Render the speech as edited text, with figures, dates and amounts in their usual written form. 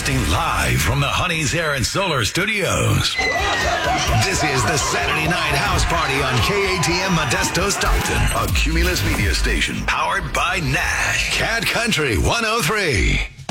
Broadcasting live from the Honey's Air and Solar Studios. This is the Saturday Night House Party on KATM Modesto Stockton, a Cumulus media station powered by Nash. Cat Country 103.